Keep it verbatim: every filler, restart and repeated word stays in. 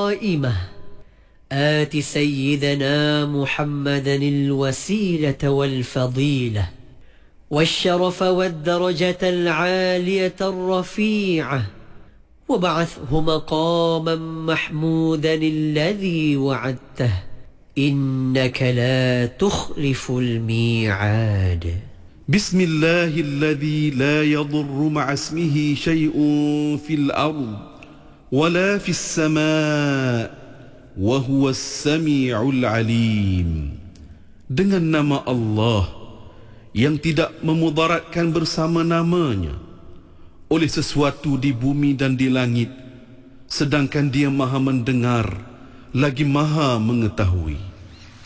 القائمة آت سيدنا محمدا الوسيلة والفضيلة والشرف والدرجة العالية الرفيعة وابعثه مقاما محمودا الذي وعدته إنك لا تخلف الميعاد. بسم الله الذي لا يضر مع اسمه شيء في الأرض ولا في السماء وهو السميع العليم. Dengan nama Allah yang tidak memudaratkan bersama namanya oleh sesuatu di bumi dan di langit, sedangkan Dia Maha mendengar lagi Maha mengetahui.